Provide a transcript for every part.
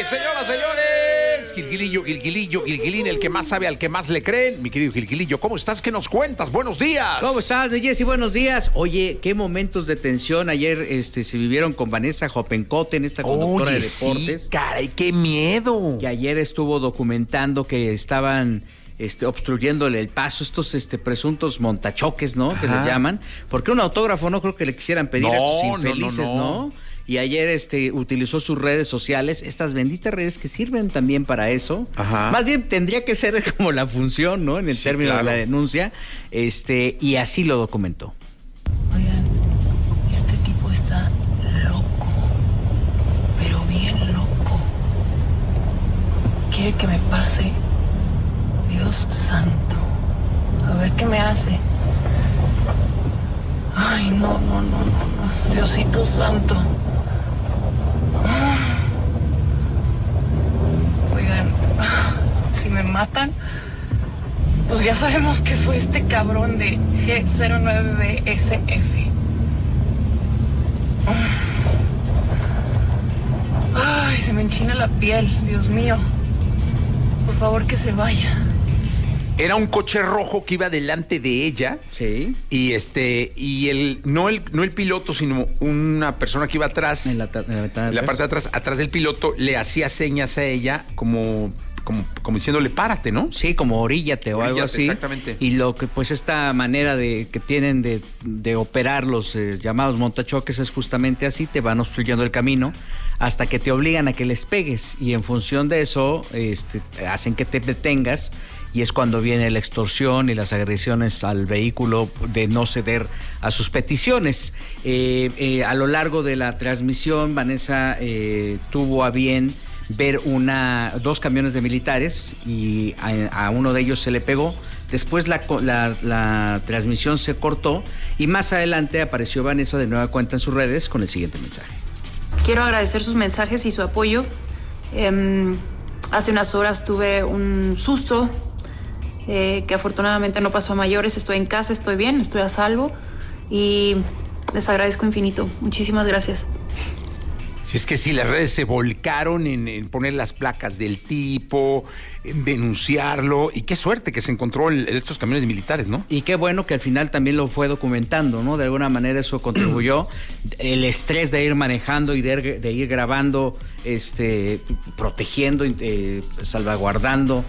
Señoras, señores, Gilgilín, el que más sabe al que más le creen. Mi querido Gilgilillo, ¿cómo estás? ¿Qué nos cuentas? Buenos días. ¿Cómo estás, Jessy? Buenos días. Oye, qué momentos de tensión ayer se vivieron con Vanessa Hoppenkotten, esta conductora de deportes. Sí, caray, qué miedo. Que ayer estuvo documentando que estaban obstruyéndole el paso, estos presuntos montachoques, ¿no? Que les llaman. Porque un autógrafo no creo que le quisieran pedir a estos infelices, ¿no? Y ayer utilizó sus redes sociales, estas benditas redes que sirven también para eso. Ajá. Más bien tendría que ser como la función, ¿no? En el término de la denuncia. Y así lo documentó. Oigan, este tipo está loco, pero bien loco. Quiere que me pase. Dios santo. A ver qué me hace. Ay, no. Diosito santo. Oigan, si me matan, pues ya sabemos que fue este cabrón de G09BSF. Ay, se me enchina la piel, Dios mío. Por favor, que se vaya. Era un coche rojo que iba delante de ella. Sí. Y no el piloto, sino una persona que iba atrás. En la parte de atrás del piloto, le hacía señas a ella como diciéndole párate, ¿no? Sí, como oríllate o algo así. Exactamente. Y lo que pues esta manera que tienen de operar los llamados montachoques es justamente así, te van obstruyendo el camino hasta que te obligan a que les pegues y en función de eso hacen que te detengas. Y es cuando viene la extorsión y las agresiones al vehículo de no ceder a sus peticiones. A lo largo de la transmisión, Vanessa tuvo a bien ver dos camiones de militares y a uno de ellos se le pegó. Después la transmisión se cortó y más adelante apareció Vanessa de nueva cuenta en sus redes con el siguiente mensaje. Quiero agradecer sus mensajes y su apoyo. Hace unas horas tuve un susto que afortunadamente no pasó a mayores. Estoy en casa, estoy bien, estoy a salvo y les agradezco infinito. Muchísimas gracias. Si es que sí, las redes se volcaron en poner las placas del tipo, en denunciarlo, y qué suerte que se encontró estos camiones militares, ¿no? Y qué bueno que al final también lo fue documentando, ¿no? De alguna manera eso contribuyó. El estrés de ir manejando y de ir grabando, protegiendo, salvaguardando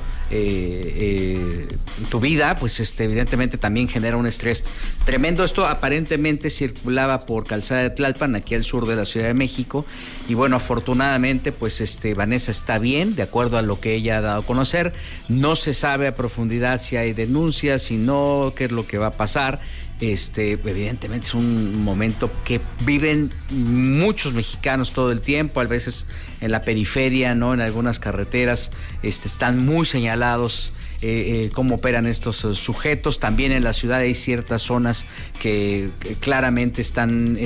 tu vida, pues evidentemente también genera un estrés tremendo. Esto aparentemente circulaba por Calzada de Tlalpan, aquí al sur de la Ciudad de México, y bueno, afortunadamente pues Vanessa está bien, de acuerdo a lo que ella ha dado a conocer. No se sabe a profundidad si hay denuncias, si no, qué es lo que va a pasar. Evidentemente es un momento que viven muchos mexicanos todo el tiempo, a veces en la periferia, ¿no? En algunas carreteras están muy señalados cómo operan estos sujetos. También en la ciudad hay ciertas zonas que claramente están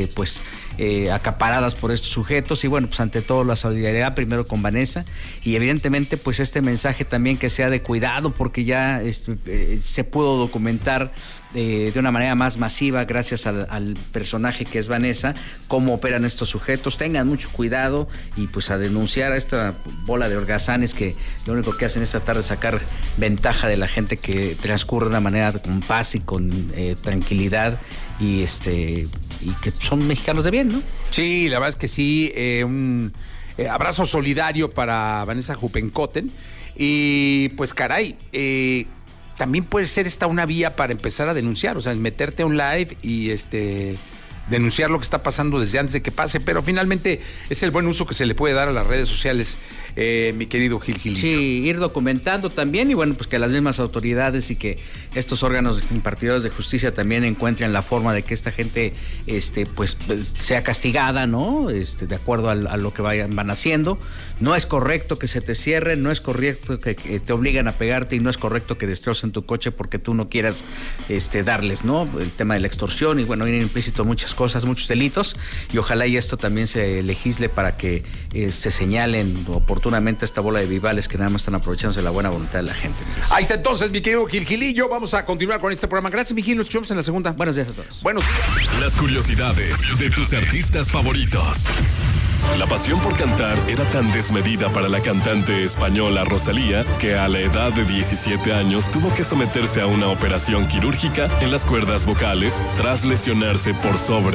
acaparadas por estos sujetos y bueno, pues ante todo la solidaridad primero con Vanessa y evidentemente pues este mensaje también que sea de cuidado porque ya se pudo documentar de una manera más masiva gracias al personaje que es Vanessa, cómo operan estos sujetos. Tengan mucho cuidado y pues a denunciar a esta bola de holgazanes que lo único que hacen es tratar de sacar ventaja de la gente que transcurre de una manera con paz y con tranquilidad y que son mexicanos de bien, ¿no? Sí, la verdad es que sí. Un abrazo solidario para Vanessa Hoppenkotten y pues caray, también puede ser esta una vía para empezar a denunciar, o sea, meterte a un live y denunciar lo que está pasando desde antes de que pase, pero finalmente es el buen uso que se le puede dar a las redes sociales, mi querido Gil. Sí, ir documentando también y bueno, pues que las mismas autoridades y que estos órganos impartidores de justicia también encuentren la forma de que esta gente pues sea castigada, ¿no? De acuerdo a lo que van haciendo. No es correcto que se te cierren, no es correcto que te obligan a pegarte y no es correcto que destrocen tu coche porque tú no quieras darles, ¿no? El tema de la extorsión y bueno, vienen implícito muchas cosas, muchos delitos y ojalá y esto también se legisle para que se señalen oportunamente esta bola de vivales que nada más están aprovechándose de la buena voluntad de la gente. Ahí está entonces, mi querido Gilgilillo. Vamos a continuar con este programa. Gracias, mi Gil. Nos escuchamos en la segunda. Buenos días a todos. Buenos días. Las curiosidades de tus artistas favoritos. La pasión por cantar era tan desmedida para la cantante española Rosalía que a la edad de 17 años tuvo que someterse a una operación quirúrgica en las cuerdas vocales tras lesionarse por